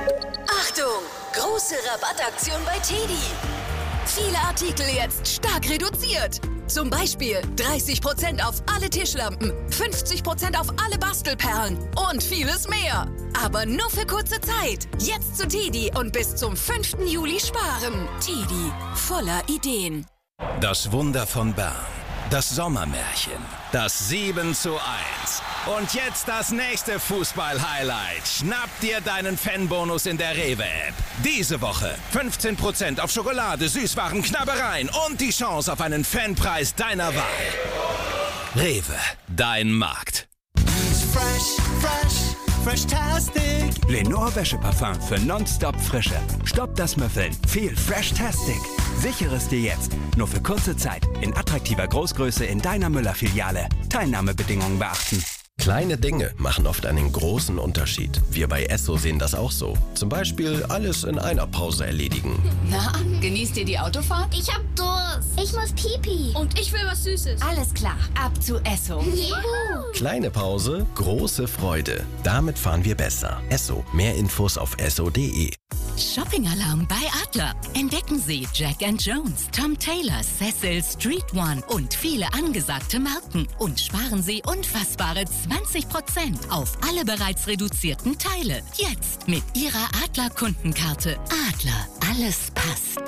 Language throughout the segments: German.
Achtung! Große Rabattaktion bei TEDi. Viele Artikel jetzt stark reduziert. Zum Beispiel 30% auf alle Tischlampen, 50% auf alle Bastelperlen und vieles mehr. Aber nur für kurze Zeit. Jetzt zu TEDi und bis zum 5. Juli sparen. TEDi, voller Ideen. Das Wunder von Bern. Das Sommermärchen. Das 7:1. Und jetzt das nächste Fußball-Highlight. Schnapp dir deinen Fanbonus in der Rewe-App. Diese Woche 15% auf Schokolade, Süßwaren, Knabbereien und die Chance auf einen Fanpreis deiner Wahl. Rewe, dein Markt. Fresh-tastic. Lenore Wäscheparfum für nonstop Frische. Stopp das Müffeln. Viel Fresh-tastic. Sichere es dir jetzt. Nur für kurze Zeit. In attraktiver Großgröße in deiner Müller-Filiale. Teilnahmebedingungen beachten. Kleine Dinge machen oft einen großen Unterschied. Wir bei Esso sehen das auch so. Zum Beispiel alles in einer Pause erledigen. Na, genießt ihr die Autofahrt? Ich hab Durst. Ich muss Pipi. Und ich will was Süßes. Alles klar, ab zu Esso. Juhu. Kleine Pause, große Freude. Damit fahren wir besser. Esso. Mehr Infos auf esso.de. Shopping-Alarm bei Adler. Entdecken Sie Jack & Jones, Tom Taylor, Cecil, Street One und viele angesagte Marken. Und sparen Sie unfassbare 20% auf alle bereits reduzierten Teile. Jetzt mit Ihrer Adler-Kundenkarte. Adler, alles passt.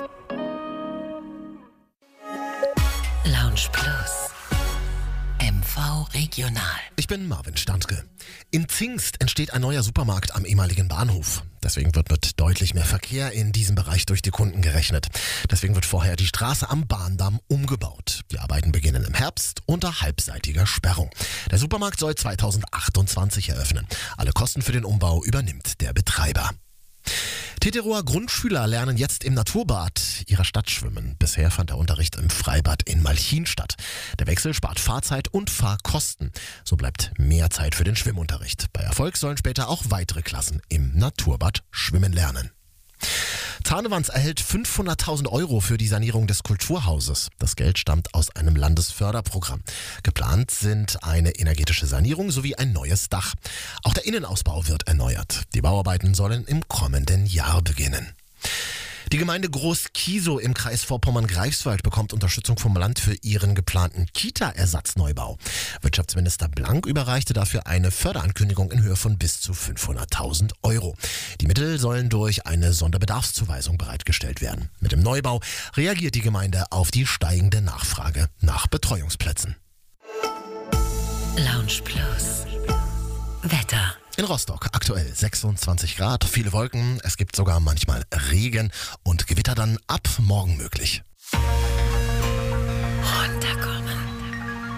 Lounge Plus. MV Regional. Ich bin Marvin Standke. In Zingst entsteht ein neuer Supermarkt am ehemaligen Bahnhof. Deswegen wird mit deutlich mehr Verkehr in diesem Bereich durch die Kunden gerechnet. Deswegen wird vorher die Straße am Bahndamm umgebaut. Die Arbeiten beginnen im Herbst unter halbseitiger Sperrung. Der Supermarkt soll 2028 eröffnen. Alle Kosten für den Umbau übernimmt der Betreiber. Teterower Grundschüler lernen jetzt im Naturbad ihrer Stadt schwimmen. Bisher fand der Unterricht im Freibad in Malchin statt. Der Wechsel spart Fahrzeit und Fahrkosten. So bleibt mehr Zeit für den Schwimmunterricht. Bei Erfolg sollen später auch weitere Klassen im Naturbad schwimmen lernen. Zahnewans erhält 500.000 € für die Sanierung des Kulturhauses. Das Geld stammt aus einem Landesförderprogramm. Geplant sind eine energetische Sanierung sowie ein neues Dach. Auch der Innenausbau wird erneuert. Die Bauarbeiten sollen im kommenden Jahr beginnen. Die Gemeinde Groß-Kiesow im Kreis Vorpommern-Greifswald bekommt Unterstützung vom Land für ihren geplanten Kita-Ersatzneubau. Wirtschaftsminister Blank überreichte dafür eine Förderankündigung in Höhe von bis zu 500.000 €. Die Mittel sollen durch eine Sonderbedarfszuweisung bereitgestellt werden. Mit dem Neubau reagiert die Gemeinde auf die steigende Nachfrage nach Betreuungsplätzen. Lounge Plus. Wetter. In Rostock aktuell 26 Grad, viele Wolken, es gibt sogar manchmal Regen und Gewitter dann ab morgen möglich.